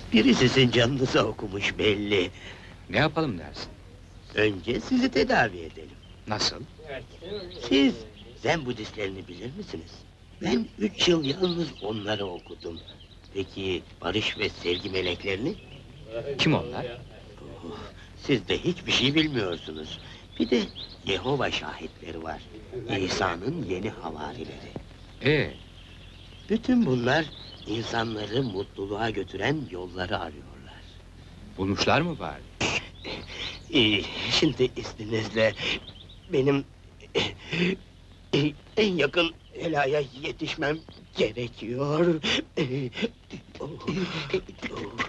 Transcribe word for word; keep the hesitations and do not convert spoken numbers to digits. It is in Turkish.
Biri sizin canınıza okumuş belli. Ne yapalım dersin? Önce sizi tedavi edelim. Nasıl? Siz Zen Budistlerini bilir misiniz? Ben üç yıl yalnız onları okudum. Peki barış ve sevgi meleklerini? Kim onlar? Oh, siz de hiçbir şey bilmiyorsunuz. Bir de Yehova şahitleri var. İsa'nın yeni havarileri. Ee, Bütün bunlar insanları mutluluğa götüren yolları arıyorlar. bulmuşlar mı bari? Ee, şimdi izninizle benim eh, en yakın helaya yetişmem gerekiyor. Eh, oh, oh.